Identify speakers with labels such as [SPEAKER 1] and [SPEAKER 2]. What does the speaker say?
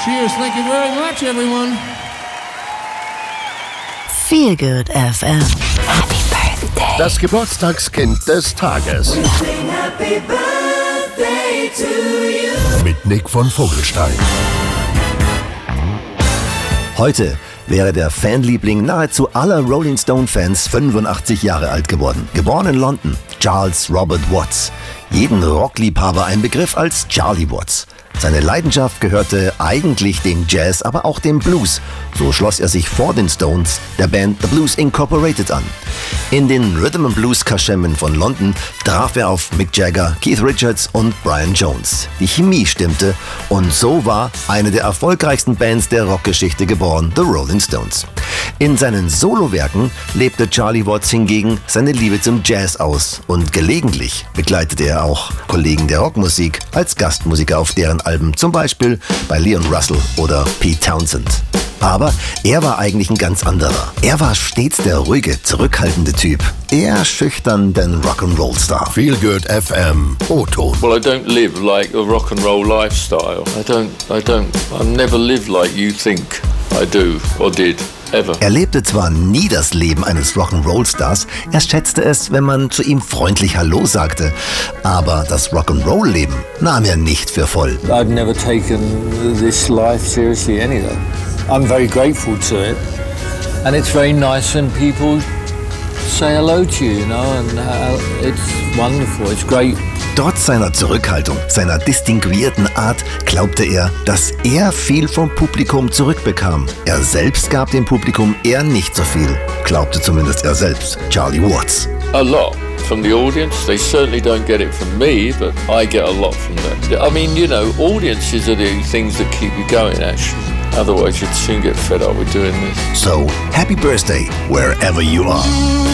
[SPEAKER 1] Cheers, thank you very much, everyone.
[SPEAKER 2] Feel Good FM. Happy Birthday.
[SPEAKER 3] Das Geburtstagskind des Tages.
[SPEAKER 4] Happy birthday to you.
[SPEAKER 3] Mit Nick von Vogelstein.
[SPEAKER 5] Heute wäre der Fanliebling nahezu aller Rolling Stone-Fans 85 Jahre alt geworden. Geboren in London, Charles Robert Watts. Jeden Rockliebhaber ein Begriff als Charlie Watts. Seine Leidenschaft gehörte eigentlich dem Jazz, aber auch dem Blues. So schloss er sich vor den Stones der Band The Blues Incorporated an. In den Rhythm and Blues Kaschemmen von London traf er auf Mick Jagger, Keith Richards und Brian Jones. Die Chemie stimmte und so war eine der erfolgreichsten Bands der Rockgeschichte geboren, The Rolling Stones. In seinen Solowerken lebte Charlie Watts hingegen seine Liebe zum Jazz aus und gelegentlich begleitete er auch Kollegen der Rockmusik als Gastmusiker auf deren Alben, zum Beispiel bei Leon Russell oder Pete Townsend. Aber er war eigentlich ein ganz anderer. Er war stets der ruhige, zurückhaltende Typ. Eher schüchtern denn Rock'n'Roll-Star.
[SPEAKER 3] Feel Good FM. O-Ton.
[SPEAKER 6] Well, I don't live like a rock and roll lifestyle. I never live like you think I do or did. Ever.
[SPEAKER 5] Er lebte zwar nie das Leben eines Rock'n'Roll-Stars, er schätzte es, wenn man zu ihm freundlich Hallo sagte. Aber das Rock'n'Roll-Leben nahm er nicht für voll.
[SPEAKER 7] I've never taken this life seriously anyway. I'm very grateful to it. And it's very nice when people say hello to you, and it's wonderful, it's great.
[SPEAKER 5] Trotz seiner Zurückhaltung, seiner distinguierten Art, glaubte er, dass er viel vom Publikum zurückbekam. Er selbst gab dem Publikum eher nicht so viel, glaubte zumindest er selbst, Charlie Watts.
[SPEAKER 6] A lot from the audience. They certainly don't get it from me, but I get a lot from them. I mean, audiences are the things that keep you going, actually. Otherwise, you'd soon get fed up with doing this.
[SPEAKER 5] So, happy birthday, wherever you are.